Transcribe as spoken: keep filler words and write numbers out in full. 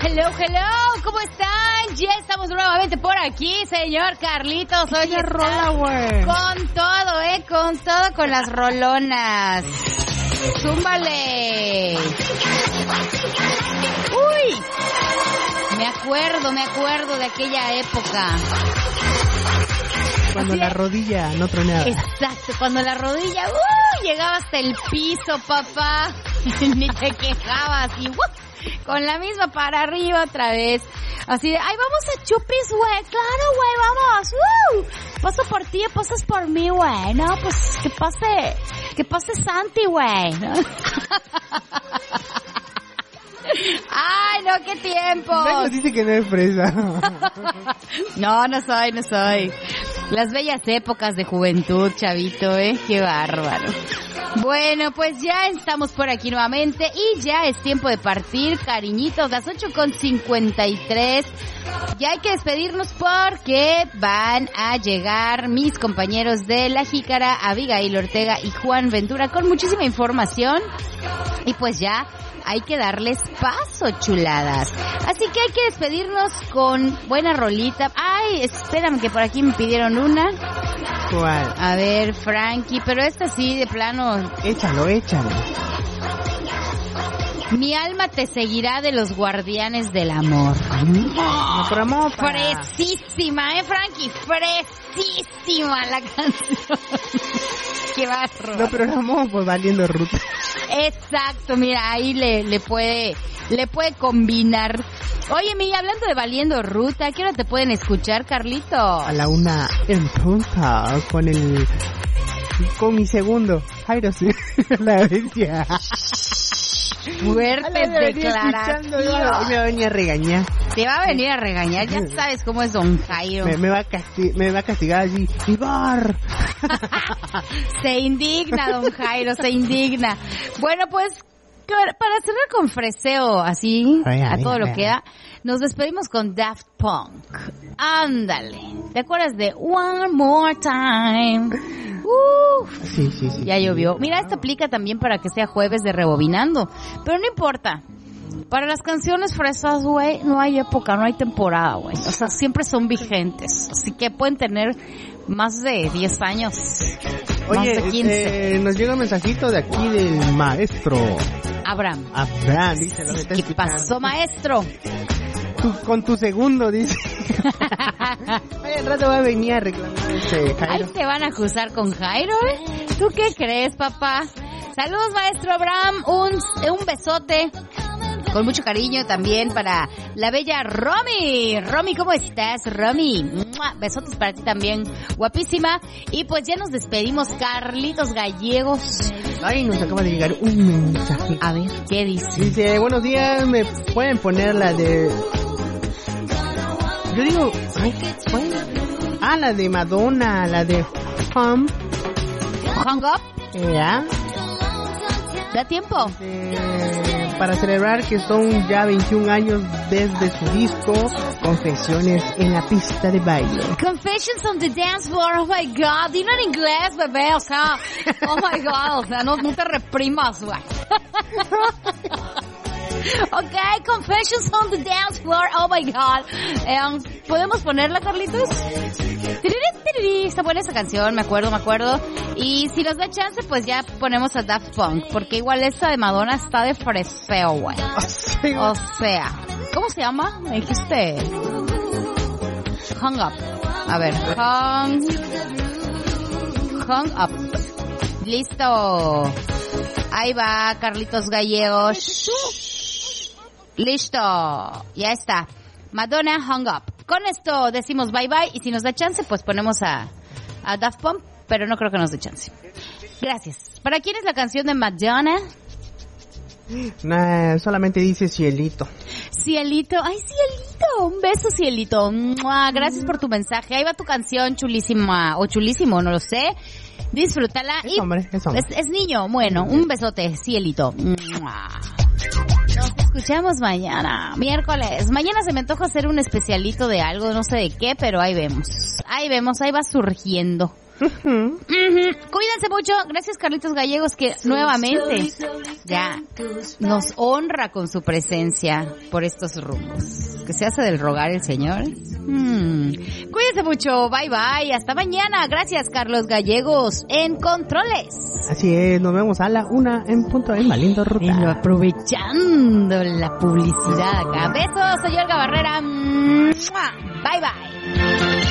Hello, hello, ¿cómo están? Ya estamos nuevamente por aquí, señor Carlitos. Oye, rola, güey. Con todo, eh, con todo, con las rolonas. Zúmbale. Uy, me acuerdo, me acuerdo de aquella época. Cuando Así la es. rodilla no tronaba. Exacto, cuando la rodilla uh, llegaba hasta el piso, papá. Ni te quejabas y uh, con la misma para arriba otra vez. Así de, ay, vamos a Chupis, güey. Claro, güey, vamos. Uh, paso por ti, pasas por mí, güey. No, pues que pase, que pase Santi, güey. ¿No? Ay, no, qué tiempo. Luego dice que no es fresa. No, no soy, no soy. Las bellas épocas de juventud, chavito, ¿eh? Qué bárbaro. Bueno, pues ya estamos por aquí nuevamente y ya es tiempo de partir, cariñitos, las ocho con cincuenta y tres. Ya hay que despedirnos porque van a llegar mis compañeros de La Jícara, Abigail Ortega y Juan Ventura con muchísima información. Y pues ya hay que darles paso, chuladas. Así que hay que despedirnos con buena rolita. Ay, espérame que por aquí me pidieron una. ¿Cuál? A ver, Frankie, pero esta sí, de plano. Échalo, échalo. Mi alma te seguirá de los Guardianes del Amor. No, por amor, pa. Fresísima, ¿eh, Frankie? Fresísima la canción. Qué barro. No, pero vamos pues valiendo ruta. Exacto, mira, ahí le, le puede, le puede combinar. Oye, mi, hablando de valiendo ruta, ¿a qué hora te pueden escuchar, Carlito? A la una en punta con el, con mi segundo, Jairo, sí, la bestia. Fuertes declaraciones. Y me va a venir a regañar. Te va a venir a regañar, ya sabes cómo es don Jairo. Me, me, va, a casti- me va a castigar así, Igor. Se indigna, don Jairo, se indigna. Bueno, pues, para cerrar con freseo así, Vaya, a todo vaya, lo vaya. que da, nos despedimos con Daft Punk. Ándale. ¿Te acuerdas de One More Time? Uf. Sí, sí, sí. Ya llovió. Mira, esta aplica también para que sea jueves de rebobinando. Pero no importa. Para las canciones fresas, güey, no hay época, no hay temporada, güey. O sea, siempre son vigentes. Así que pueden tener más de diez años. Más Oye, de quince. eh, nos llega un mensajito de aquí del maestro Abraham. Abraham, dice, lo que está ¿Qué escuchando. pasó, maestro? Tu- con tu segundo, dice. Ay, al rato va a venir a reclamar este Ahí Jairo. te van a acusar con Jairo, ¿eh? ¿Tú qué crees, papá? Saludos, maestro Abraham. Un, un besote. Con mucho cariño también para la bella Romy. Romy, ¿cómo estás, Romy? ¡Mua! Besotes para ti también, guapísima. Y pues ya nos despedimos, Carlitos Gallegos. Ay, nos acaba de llegar un mensaje. A ver, ¿qué dice? Dice, buenos días, ¿me pueden poner la de... Yo digo, ay, ¿cuál? Ah, la de Madonna, la de Hum. Hung Up, ¿Ya? ¿da tiempo? Eh, para celebrar que son ya veintiún años desde su disco Confesiones en la pista de baile. Confessions on the dance floor, oh my god, dilo en inglés, bebé, o sea, oh my god, o sea, no, no te reprimas, güey. Ok, Confessions on the dance floor, oh my god. Um, ¿Podemos ponerla, Carlitos? Tiriri, tiriri. Está buena esa canción, me acuerdo, me acuerdo. Y si nos da chance, pues ya ponemos a Daft Punk, porque igual esta de Madonna está de freseo, güey. O sea, ¿cómo se llama? Me dijiste Hung Up. A ver, Hung Hung Up. Listo. Ahí va, Carlitos Gallegos. Listo. Ya está. Madonna, Hung Up. Con esto decimos bye bye y si nos da chance, pues ponemos a, a Daft Punk, pero no creo que nos dé chance. Gracias. ¿Para quién es la canción de Madonna? Nah, solamente dice cielito. Cielito, ay Cielito, un beso Cielito. ¡Mua! Gracias por tu mensaje. Ahí va tu canción chulísima o chulísimo, no lo sé. Disfrútala. Es y hombre, es hombre. Es, es niño, bueno, un besote, Cielito. ¡Mua! Nos escuchamos mañana, miércoles. Mañana se me antoja hacer un especialito de algo, no sé de qué, pero ahí vemos. Ahí vemos, ahí va surgiendo. Uh-huh. Uh-huh. Cuídense mucho. Gracias, Carlitos Gallegos, que nuevamente ya nos honra con su presencia por estos rumbos. Que se hace del rogar el Señor. Hmm. Cuídense mucho. Bye, bye. Hasta mañana. Gracias, Carlos Gallegos, en Controles. Así es. Nos vemos a la una en punto en Malindo Ruta. Y aprovechando la publicidad acá. Besos. Soy Olga Barrera. Bye, bye.